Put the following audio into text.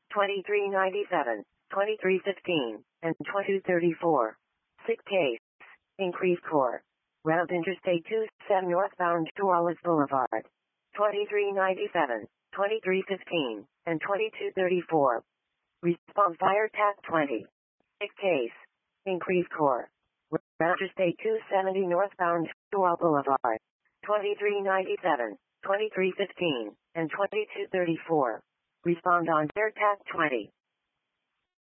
2397, 2315, and 2234. 6 case. Increased core. Route Interstate 27 northbound to Wallace Boulevard. 2397, 2315, and 2234. Response fire TAC 20. 6 case. Increased core. Route Interstate 270 northbound to Wallace Boulevard. 2397, 2315, and 2234. Respond on fire TAC 20.